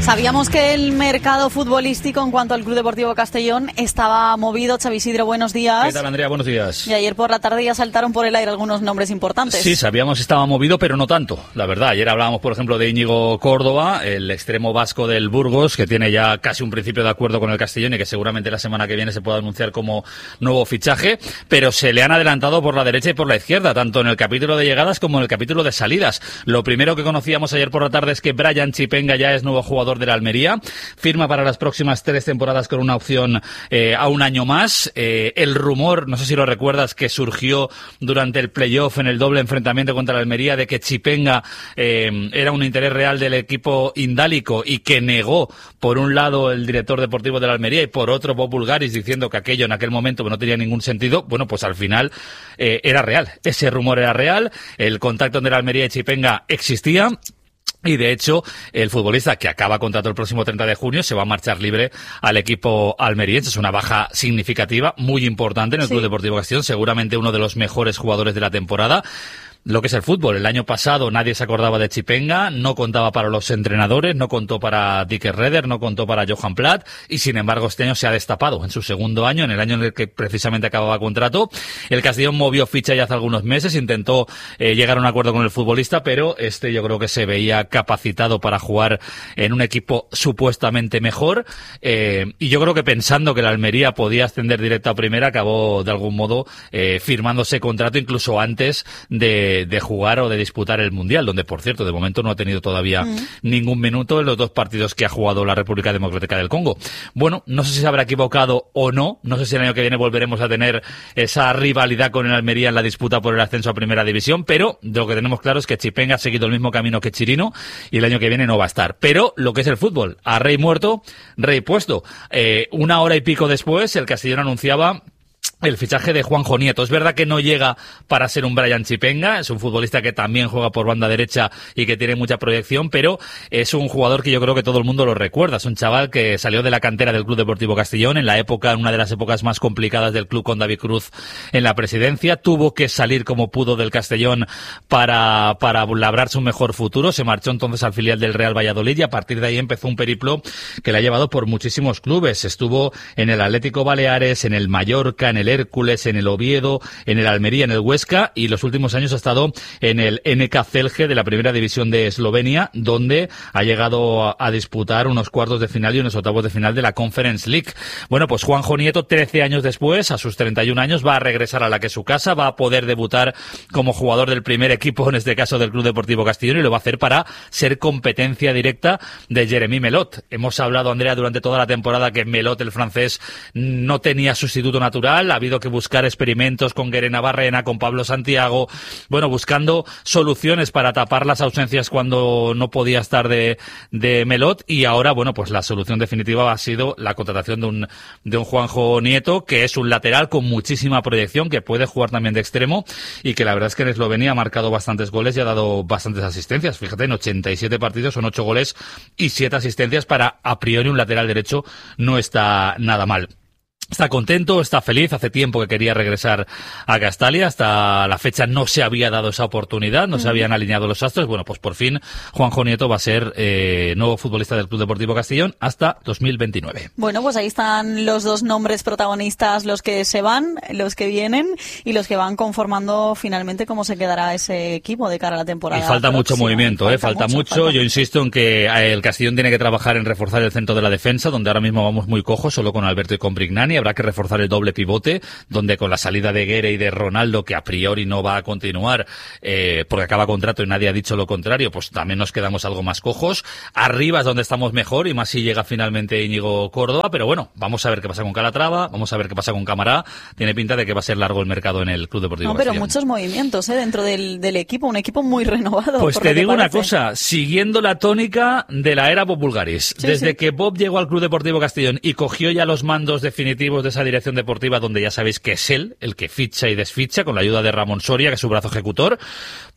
Sabíamos que el mercado futbolístico en cuanto al Club Deportivo Castellón estaba movido. Xavi Isidro, buenos días. ¿Qué tal, Andrea? Buenos días. Y ayer por la tarde ya saltaron por el aire algunos nombres importantes. Sí, sabíamos que estaba movido, pero no tanto, la verdad. Ayer hablábamos, por ejemplo, de Íñigo Córdoba, el extremo vasco del Burgos, que tiene ya casi un principio de acuerdo con el Castellón y que seguramente la semana que viene se pueda anunciar como nuevo fichaje, pero se le han adelantado por la derecha y por la izquierda, tanto en el capítulo de llegadas como en el capítulo de salidas. Lo primero que conocíamos ayer por la tarde es que Brian Chipenga ya es nuevo jugador de la Almería. Firma para las próximas 3 temporadas con una opción a un año más. El rumor, no sé si lo recuerdas, que surgió durante el playoff en el doble enfrentamiento contra la Almería de que Chipenga era un interés real del equipo indálico y que negó por un lado el director deportivo de la Almería y por otro Bob Bulgaris diciendo que aquello en aquel momento no tenía ningún sentido. Bueno, pues al final era real. Ese rumor era real. El contacto entre la Almería y Chipenga existía. Y de hecho, el futbolista que acaba contrato el próximo 30 de junio se va a marchar libre al equipo almeriense. Es una baja significativa, muy importante en el Club Deportivo Castellón, seguramente uno de los mejores jugadores de la temporada. Lo que es el fútbol. El año pasado nadie se acordaba de Chipenga, no contaba para los entrenadores, no contó para Dick Redder, no contó para Johan Platt, y sin embargo este año se ha destapado en su segundo año, en el año en el que precisamente acababa contrato. El Castellón movió ficha ya hace algunos meses, intentó llegar a un acuerdo con el futbolista, pero yo creo que se veía capacitado para jugar en un equipo supuestamente mejor, y yo creo que pensando que la Almería podía ascender directo a primera, acabó de algún modo firmando ese contrato incluso antes de jugar o de disputar el Mundial, donde, por cierto, de momento no ha tenido todavía ningún minuto en los 2 partidos que ha jugado la República Democrática del Congo. Bueno, no sé si se habrá equivocado o no sé si el año que viene volveremos a tener esa rivalidad con el Almería en la disputa por el ascenso a Primera División, pero de lo que tenemos claro es que Chipenga ha seguido el mismo camino que Chirino y el año que viene no va a estar. Pero lo que es el fútbol, a rey muerto, rey puesto. 1 hora y pico después, el Castellón anunciaba el fichaje de Juanjo Nieto. Es verdad que no llega para ser un Brian Chipenga, es un futbolista que también juega por banda derecha y que tiene mucha proyección, pero es un jugador que yo creo que todo el mundo lo recuerda. Es un chaval que salió de la cantera del Club Deportivo Castellón en una de las épocas más complicadas del club con David Cruz en la presidencia. Tuvo que salir como pudo del Castellón para labrarse un mejor futuro. Se marchó entonces al filial del Real Valladolid y a partir de ahí empezó un periplo que le ha llevado por muchísimos clubes. Estuvo en el Atlético Baleares, en el Mallorca, en el Hércules, en el Oviedo, en el Almería, en el Huesca, y los últimos años ha estado en el NK Celje de la Primera División de Eslovenia, donde ha llegado a disputar unos cuartos de final y unos octavos de final de la Conference League. Bueno, pues Juanjo Nieto, 13 años después, a sus 31 años, va a regresar a la que es su casa, va a poder debutar como jugador del primer equipo, en este caso del Club Deportivo Castellón, y lo va a hacer para ser competencia directa de Jérémy Melot. Hemos hablado, Andrea, durante toda la temporada que Melot, el francés, no tenía sustituto natural. Ha habido que buscar experimentos con Guerena Barrena, con Pablo Santiago, bueno, buscando soluciones para tapar las ausencias cuando no podía estar de Melot, y ahora, bueno, pues la solución definitiva ha sido la contratación de un Juanjo Nieto, que es un lateral con muchísima proyección, que puede jugar también de extremo, y que la verdad es que en Eslovenia ha marcado bastantes goles y ha dado bastantes asistencias. Fíjate, en 87 partidos son 8 goles y 7 asistencias. Para, a priori, un lateral derecho no está nada mal. Está contento, está feliz, hace tiempo que quería regresar a Castalia, hasta la fecha no se había dado esa oportunidad, no se habían alineado los astros. Bueno, pues por fin Juanjo Nieto va a ser nuevo futbolista del Club Deportivo Castellón hasta 2029. Bueno, pues ahí están los 2 nombres protagonistas, los que se van, los que vienen y los que van conformando finalmente cómo se quedará ese equipo de cara a la temporada. Y falta próxima. Mucho movimiento, falta mucho. Yo insisto en que el Castellón tiene que trabajar en reforzar el centro de la defensa, donde ahora mismo vamos muy cojos, solo con Alberto y con Brignani. Habrá que reforzar el doble pivote, donde con la salida de Guerre y de Ronaldo, que a priori no va a continuar porque acaba contrato y nadie ha dicho lo contrario, pues también nos quedamos algo más cojos. Arriba es donde estamos mejor, y más si llega finalmente Íñigo Córdoba, pero bueno, vamos a ver qué pasa con Calatrava, vamos a ver qué pasa con Camará. Tiene pinta de que va a ser largo el mercado en el Club Deportivo Castellón. Pero muchos movimientos dentro del equipo, un equipo muy renovado. Pues te digo una cosa, siguiendo la tónica de la era Bob Bulgaris, desde que Bob llegó al Club Deportivo Castellón y cogió ya los mandos definitivos de esa dirección deportiva, donde ya sabéis que es él el que ficha y desficha con la ayuda de Ramón Soria, que es su brazo ejecutor,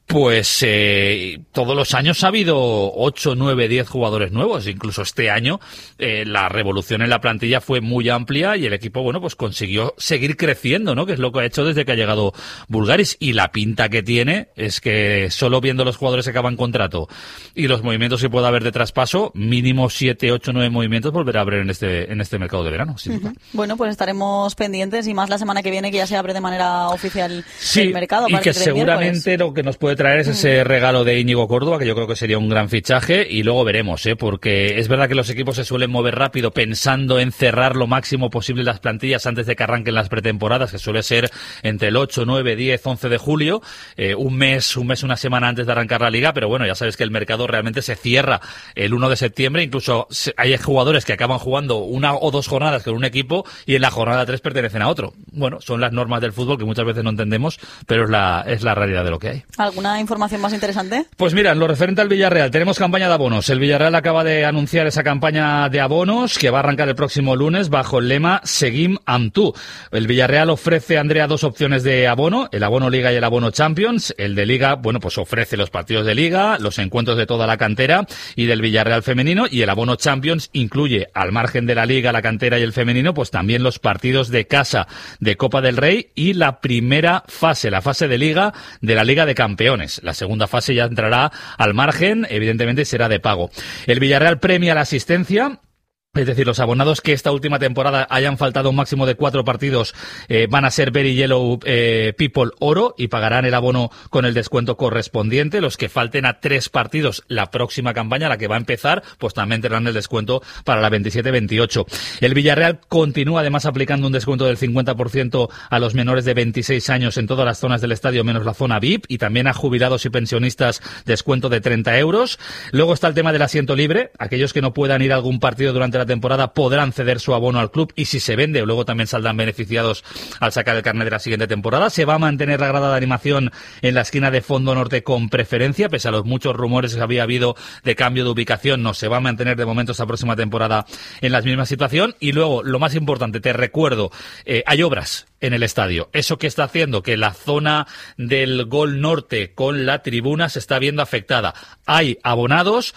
Pues todos los años ha habido 8, 9, 10 jugadores nuevos. Incluso este año la revolución en la plantilla fue muy amplia y el equipo, bueno, pues consiguió seguir creciendo, ¿no? Que es lo que ha hecho desde que ha llegado Bulgaris. Y la pinta que tiene es que solo viendo los jugadores que acaban contrato y los movimientos que pueda haber de traspaso, mínimo 7, 8, 9 movimientos volverá a abrir en este mercado de verano, sin duda. Bueno, pues estaremos pendientes y más la semana que viene, que ya se abre de manera oficial el mercado. Y que seguramente lo que nos puede traer es ese regalo de Íñigo Córdoba, que yo creo que sería un gran fichaje, y luego veremos, porque es verdad que los equipos se suelen mover rápido pensando en cerrar lo máximo posible las plantillas antes de que arranquen las pretemporadas, que suele ser entre el 8, 9, 10, 11 de julio, un mes, una semana antes de arrancar la liga, pero bueno, ya sabes que el mercado realmente se cierra el 1 de septiembre, incluso hay jugadores que acaban jugando 1 o 2 jornadas con un equipo y en la jornada 3 pertenecen a otro. Bueno, son las normas del fútbol que muchas veces no entendemos, pero es la realidad de lo que hay. ¿Alguna información más interesante? Pues mira, en lo referente al Villarreal, tenemos campaña de abonos. El Villarreal acaba de anunciar esa campaña de abonos que va a arrancar el próximo lunes bajo el lema Seguim amb tu. El Villarreal ofrece, Andrea, 2 opciones de abono, el abono Liga y el abono Champions. El de Liga, bueno, pues ofrece los partidos de Liga, los encuentros de toda la cantera y del Villarreal femenino, y el abono Champions incluye, al margen de la Liga, la cantera y el femenino, pues también los partidos de casa de Copa del Rey y la primera fase, la fase de Liga de la Liga de Campeones. La segunda fase ya entrará al margen, evidentemente será de pago. El Villarreal premia la asistencia. Es decir, los abonados que esta última temporada hayan faltado un máximo de 4 partidos van a ser Very Yellow People Oro y pagarán el abono con el descuento correspondiente. Los que falten a 3 partidos la próxima campaña, la que va a empezar, pues también tendrán el descuento para la 27-28. El Villarreal continúa además aplicando un descuento del 50% a los menores de 26 años en todas las zonas del estadio menos la zona VIP, y también a jubilados y pensionistas descuento de 30 euros. Luego está el tema del asiento libre. Aquellos que no puedan ir a algún partido durante la temporada podrán ceder su abono al club, y si se vende, luego también saldrán beneficiados al sacar el carnet de la siguiente temporada. Se va a mantener la grada de animación en la esquina de fondo norte con preferencia, pese a los muchos rumores que había habido de cambio de ubicación. No se va a mantener de momento esta próxima temporada en la misma situación. Y luego, lo más importante, te recuerdo, hay obras en el estadio. Eso que está haciendo que la zona del gol norte con la tribuna se está viendo afectada. Hay abonados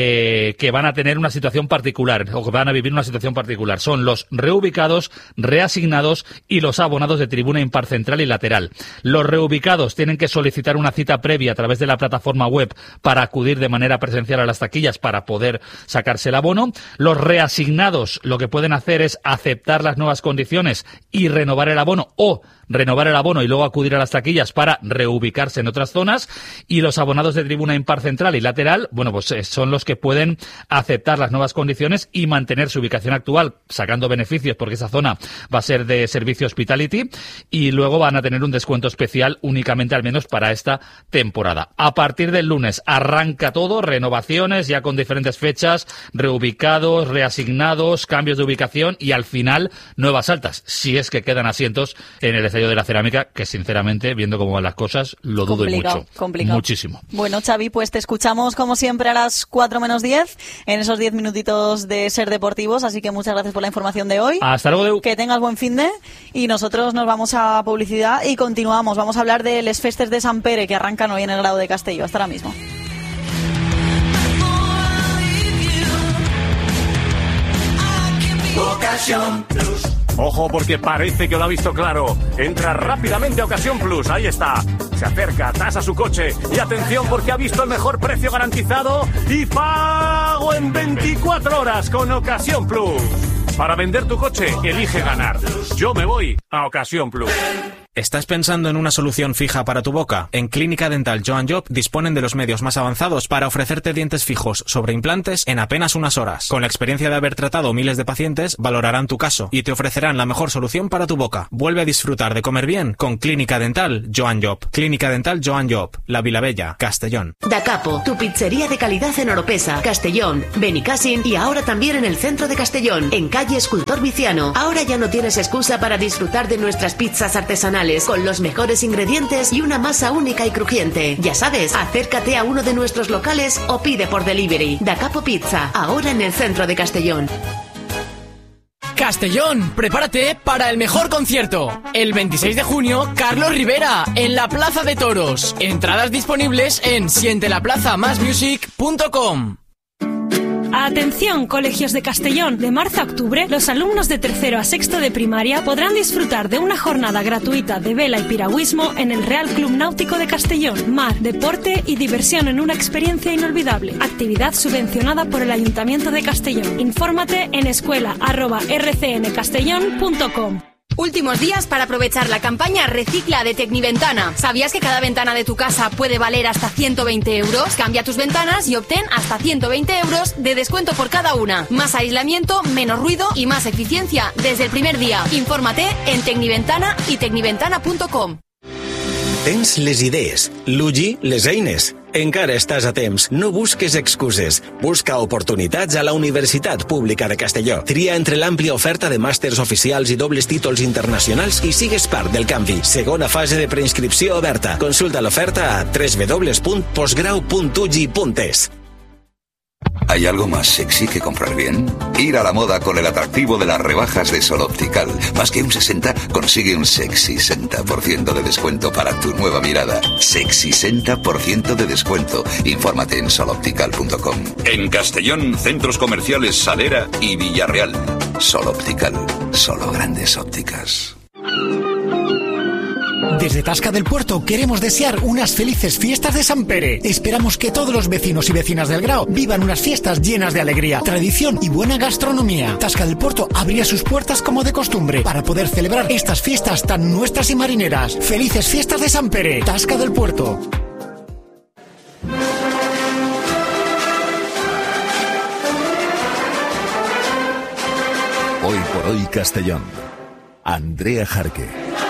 que van a tener una situación particular, o que van a vivir una situación particular. Son los reubicados, reasignados y los abonados de tribuna impar central y lateral. Los reubicados tienen que solicitar una cita previa a través de la plataforma web para acudir de manera presencial a las taquillas para poder sacarse el abono. Los reasignados lo que pueden hacer es aceptar las nuevas condiciones y renovar el abono, o renovar el abono y luego acudir a las taquillas para reubicarse en otras zonas. Y los abonados de tribuna impar central y lateral, bueno, pues son los que pueden aceptar las nuevas condiciones y mantener su ubicación actual, sacando beneficios porque esa zona va a ser de servicio hospitality, y luego van a tener un descuento especial únicamente, al menos para esta temporada. A partir del lunes arranca todo, renovaciones ya con diferentes fechas, reubicados, reasignados, cambios de ubicación y al final nuevas altas, si es que quedan asientos en el estadio de la Cerámica, que sinceramente, viendo cómo van las cosas, lo dudo y mucho. Complicado. Muchísimo. Bueno, Xavi, pues te escuchamos como siempre a las 4 menos 10 en esos 10 minutitos de Ser Deportivos, así que muchas gracias por la información de hoy. Hasta luego, Deu. Que tengas buen finde, y nosotros nos vamos a publicidad y continuamos. Vamos a hablar de les festes de Sant Pere que arrancan hoy en el Grado de Castelló. Hasta ahora mismo. Ocasión Plus. Ojo, porque parece que lo ha visto claro. Entra rápidamente a Ocasión Plus, ahí está. Se acerca, tasa su coche. Y atención, porque ha visto el mejor precio garantizado y pago en 24 horas con Ocasión Plus. Para vender tu coche, elige ganar. Yo me voy a Ocasión Plus. ¿Estás pensando en una solución fija para tu boca? En Clínica Dental Joan Job disponen de los medios más avanzados para ofrecerte dientes fijos sobre implantes en apenas unas horas. Con la experiencia de haber tratado miles de pacientes, valorarán tu caso y te ofrecerán la mejor solución para tu boca. Vuelve a disfrutar de comer bien con Clínica Dental Joan Job. Clínica Dental Joan Job, La Vilavella, Castellón. Da Capo, tu pizzería de calidad en Oropesa, Castellón, Benicàssim y ahora también en el centro de Castellón, en calle Escultor Viciano. Ahora ya no tienes excusa para disfrutar de nuestras pizzas artesanales con los mejores ingredientes y una masa única y crujiente. Ya sabes, acércate a uno de nuestros locales o pide por delivery. Da Capo Pizza, ahora en el centro de Castellón. Castellón, prepárate para el mejor concierto. El 26 de junio, Carlos Rivera, en la Plaza de Toros. Entradas disponibles en sientelaplazamasmusic.com. Atención, colegios de Castellón. De marzo a octubre, los alumnos de tercero a sexto de primaria podrán disfrutar de una jornada gratuita de vela y piragüismo en el Real Club Náutico de Castellón. Mar, deporte y diversión en una experiencia inolvidable. Actividad subvencionada por el Ayuntamiento de Castellón. Infórmate en escuela@rcncastellón.com. Últimos días para aprovechar la campaña Recicla de Tecniventana. ¿Sabías que cada ventana de tu casa puede valer hasta 120 euros? Cambia tus ventanas y obtén hasta 120 euros de descuento por cada una. Más aislamiento, menos ruido y más eficiencia desde el primer día. Infórmate en Tecniventana y tecniventana.com. Tens les idees, l'UGI les eines. Encara estàs a temps. No busques excuses. Busca oportunitats a la Universitat Pública de Castelló. Tria entre l'àmplia oferta de màsters oficials i dobles títols internacionals i sigues part del canvi. Segona fase de preinscripció oberta. Consulta l'oferta a www.posgrau.ugi.es. ¿Hay algo más sexy que comprar bien? Ir a la moda con el atractivo de las rebajas de Sol Optical. Más que un 60, consigue un sexy 60% de descuento para tu nueva mirada. Sexy 60% de descuento. Infórmate en soloptical.com. En Castellón, centros comerciales Salera y Villarreal. Sol Optical. Solo grandes ópticas. Desde Tasca del Puerto queremos desear unas felices fiestas de San Pere. Esperamos que todos los vecinos y vecinas del Grao vivan unas fiestas llenas de alegría, tradición y buena gastronomía. Tasca del Puerto abrirá sus puertas como de costumbre para poder celebrar estas fiestas tan nuestras y marineras. Felices fiestas de San Pere. Tasca del Puerto. Hoy por hoy Castellón. Andrea Jarque.